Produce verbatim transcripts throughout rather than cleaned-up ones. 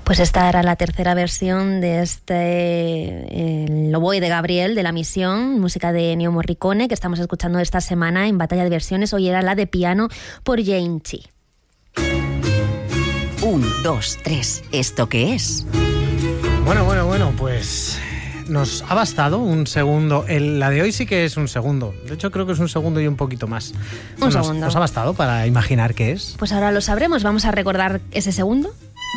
Pues esta era la tercera versión de este el Oboe de Gabriel, de La Misión, música de Ennio Morricone, que estamos escuchando esta semana en Batalla de Versiones. Hoy era la de piano por Jane Chi. Un, dos, tres. ¿Esto qué es? Bueno, bueno, bueno, pues nos ha bastado un segundo. El, la de hoy sí que es un segundo. De hecho, creo que es un segundo y un poquito más. Un nos, segundo. ¿Nos ha bastado para imaginar qué es? Pues ahora lo sabremos. Vamos a recordar ese segundo.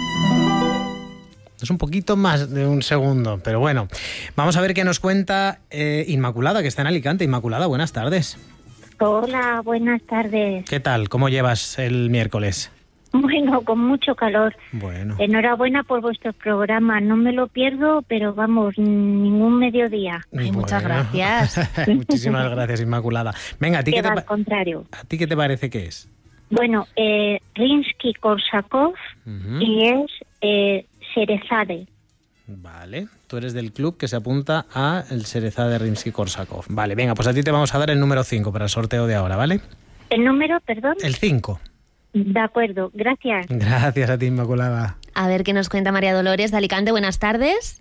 Es un poquito más de un segundo, pero bueno. Vamos a ver qué nos cuenta eh, Inmaculada, que está en Alicante. Inmaculada, buenas tardes. Hola, buenas tardes. ¿Qué tal? ¿Cómo llevas el miércoles? Bueno, con mucho calor. Bueno. Enhorabuena por vuestro programa. No me lo pierdo, pero vamos, ningún mediodía. Ay, Bueno. muchas gracias. Muchísimas gracias, Inmaculada. Venga, ¿a ti, Que qué te, va pa- al contrario. ¿a ti qué te parece que es? Bueno, eh, Rimsky-Korsakov Ujú. y es eh, Sherezade. Vale, tú eres del club que se apunta a el Sherezade Rimsky-Korsakov. Vale, venga, pues a ti te vamos a dar el número cinco para el sorteo de ahora, ¿vale? ¿El número, perdón? El cinco. De acuerdo, gracias. Gracias a ti, Inmaculada. A ver qué nos cuenta María Dolores de Alicante. Buenas tardes.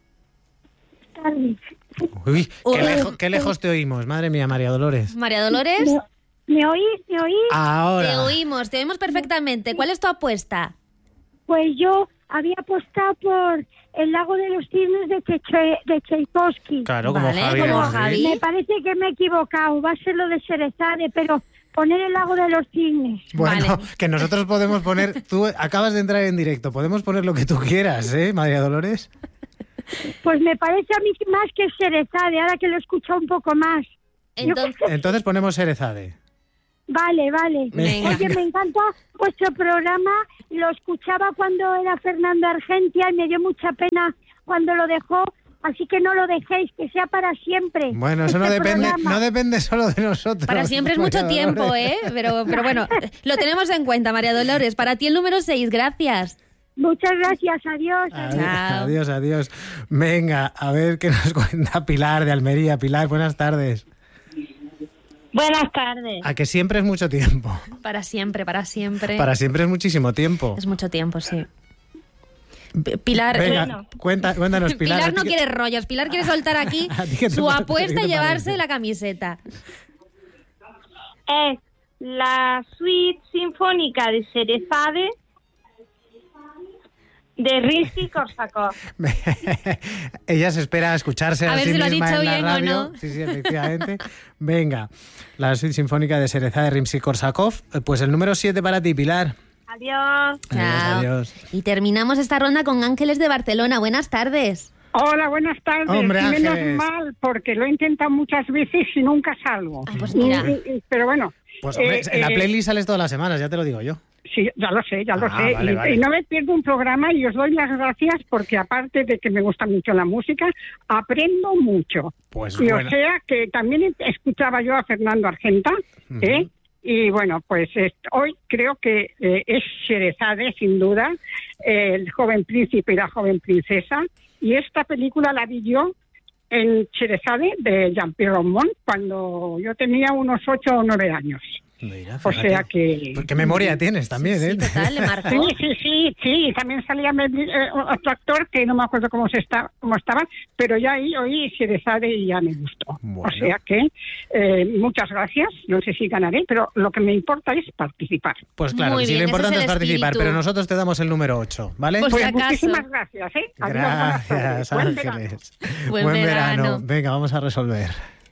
Uy, qué, Uy. lejo- qué lejos te oímos, madre mía, María Dolores. María Dolores, ¿Me, me oís? ¿Me oís? Ahora. te oímos, te oímos perfectamente. ¿Cuál es tu apuesta? Pues yo había apostado por El lago de los cisnes de, Cheche- de Tchaikovsky. Claro, como Vale, Javi. como de Madrid. Javi. Me parece que me he equivocado. Va a ser lo de Sherezade, pero poner El lago de los cisnes. Bueno, Vale. que nosotros podemos poner... Tú acabas de entrar en directo, podemos poner lo que tú quieras, ¿eh, María Dolores? Pues me parece a mí más que Sherezade, ahora que lo he escuchado un poco más. Entonces, Entonces ponemos Sherezade. Vale, vale. Venga. Oye, me encanta vuestro programa. Lo escuchaba cuando era Fernando Argentia y me dio mucha pena cuando lo dejó. Así que no lo dejéis, que sea para siempre. Bueno, eso no Este depende, programa. no depende solo de nosotros. para siempre es mucho María tiempo, Dolores. ¿eh? Pero, pero bueno, lo tenemos en cuenta, María Dolores. Para ti el número seis, gracias. Muchas gracias, adiós. Adiós, Chao. adiós, adiós. Venga, a ver qué nos cuenta Pilar de Almería. Pilar, buenas tardes. Buenas tardes. A que siempre es mucho tiempo. Para siempre, para siempre. Para siempre es muchísimo tiempo. Es mucho tiempo, sí. P- Pilar, Venga, bueno. cuenta, cuéntanos, Pilar. Pilar ¿a ti no qué- quiere rollos. Pilar quiere soltar aquí ¿A ti qué te su parece? apuesta ¿Qué y te llevarse parece? la camiseta. Es la suite sinfónica de Sherezade de Rimsky-Korsakov. Ella se espera a escucharse A a, ver sí si lo ha misma dicho en la bien o radio. no. Sí, sí, efectivamente. Venga, la suite sinfónica de Sherezade Rimsky-Korsakov. Eh, Pues el número siete para ti, Pilar. Adiós. Chao. Adiós, adiós. Y terminamos esta ronda con Ángeles de Barcelona. Buenas tardes. Hola, buenas tardes. Hombre, Y menos Ángeles. mal, porque lo he intentado muchas veces y nunca salgo. Ah, pues mira. Y- y- y- pero bueno. Pues hombre, eh, en la eh, playlist sales todas las semanas, ya te lo digo yo. Sí, ya lo sé, ya lo Ah, sé. vale, y, vale. y no me pierdo un programa y os doy las gracias porque aparte de que me gusta mucho la música, aprendo mucho. Pues y bueno. o sea que también escuchaba yo a Fernando Argenta, ¿eh? Y bueno, pues es- hoy creo que eh, es Sherezade, sin duda, eh, el joven príncipe y la joven princesa. Y esta película la vi yo en Sherezade de Jean-Pierre Raumont cuando yo tenía unos ocho o nueve años. Mira, O fíjate. sea que... Pues qué memoria tienes también, Sí, ¿eh? total, le marcó. Sí, sí, sí, sí, también salía Mel- eh, otro actor que no me acuerdo cómo se está, cómo estaba, pero ya ahí oí Sherezade y ya me gustó. Bueno. O sea que eh, muchas gracias, no sé si ganaré, pero lo que me importa es participar. Pues claro, Muy que sí, bien, lo ese importante es es, el participar, espíritu. pero nosotros te damos el número ocho, ¿vale? Pues- Pues si acaso. muchísimas gracias, ¿eh? Adiós, buenas tardes. Gracias, Buen verano. Ángeles. Buen verano. Venga, vamos a resolver.